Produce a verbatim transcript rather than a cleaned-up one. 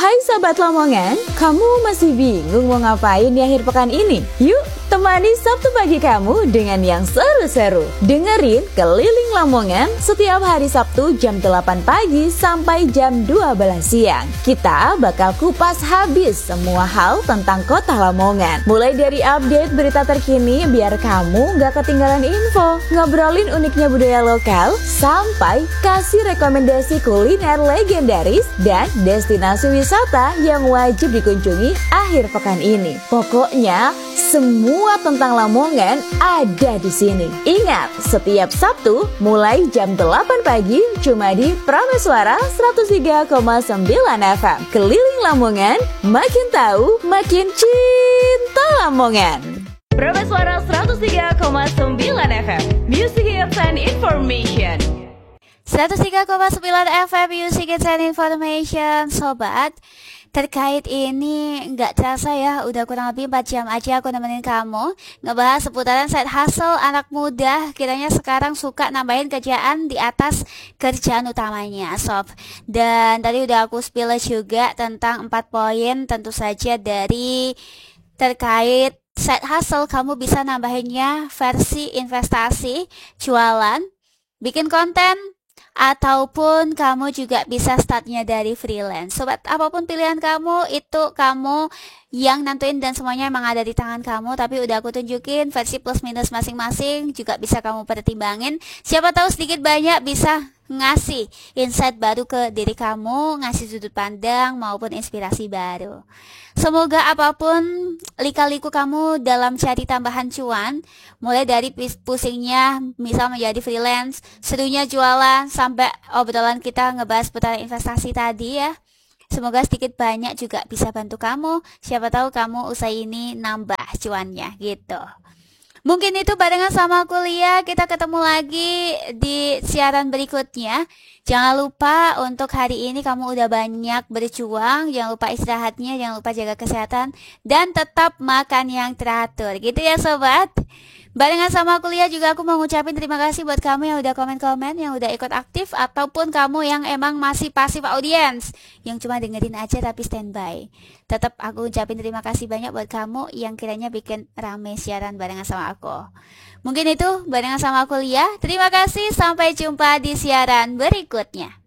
Hai Sobat Lamongan, kamu masih bingung mau ngapain di akhir pekan ini? Yuk, temani Sabtu pagi kamu dengan yang seru-seru. Dengerin Keliling Lamongan setiap hari Sabtu jam delapan pagi sampai jam dua belas siang. Kita bakal kupas habis semua hal tentang kota Lamongan. Mulai dari update berita terkini biar kamu gak ketinggalan info, ngobrolin uniknya budaya lokal, sampai kasih rekomendasi kuliner legendaris dan destinasi wisata yang wajib dikunjungi akhir pekan ini. Pokoknya semua tentang Lamongan ada di sini. Ingat, setiap Sabtu mulai jam delapan pagi cuma di Prameswara seratus tiga koma sembilan F M. Keliling Lamongan, makin tahu, makin cinta Lamongan. Prameswara seratus tiga koma sembilan F M. Music Hits and Information. seratus tiga koma sembilan F M Music and Information. Sobat, terkait ini nggak terasa ya, udah kurang lebih empat jam aja aku nemenin kamu ngebahas seputaran side hustle anak muda. Kiranya sekarang suka nambahin kerjaan di atas kerjaan utamanya, sob. Dan tadi udah aku spill juga tentang empat poin tentu saja dari terkait side hustle. Kamu bisa nambahinnya versi investasi, jualan, bikin konten, ataupun kamu juga bisa startnya dari freelance. Sobat, apapun pilihan kamu, itu kamu yang nentuin dan semuanya emang ada di tangan kamu. Tapi udah aku tunjukin versi plus minus masing-masing, juga bisa kamu pertimbangin. Siapa tahu sedikit banyak bisa ngasih insight baru ke diri kamu, ngasih sudut pandang maupun inspirasi baru. Semoga apapun lika-liku kamu dalam cari tambahan cuan, mulai dari pusingnya misal menjadi freelance, serunya jualan, sampai obrolan kita ngebahas seputar investasi tadi ya. Semoga sedikit banyak juga bisa bantu kamu. Siapa tahu kamu usai ini nambah cuannya gitu. Mungkin itu barengan sama kuliah. Kita ketemu lagi di siaran berikutnya. Jangan lupa untuk hari ini kamu udah banyak berjuang. Jangan lupa istirahatnya, jangan lupa jaga kesehatan, dan tetap makan yang teratur. Gitu ya sobat. Barengan sama kuliah juga aku mau ngucapin terima kasih buat kamu yang udah komen-komen, yang udah ikut aktif, ataupun kamu yang emang masih pasif audience, yang cuma dengerin aja tapi standby. Tetap aku ucapin terima kasih banyak buat kamu yang kiranya bikin rame siaran barengan sama aku. Mungkin itu barengan sama kuliah. Terima kasih, sampai jumpa di siaran berikutnya.